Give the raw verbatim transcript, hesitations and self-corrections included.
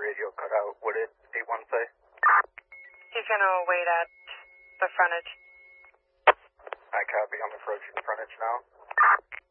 radio cut out. What did eight one say? He's going to wait at the frontage. I copy. I'm approaching frontage now.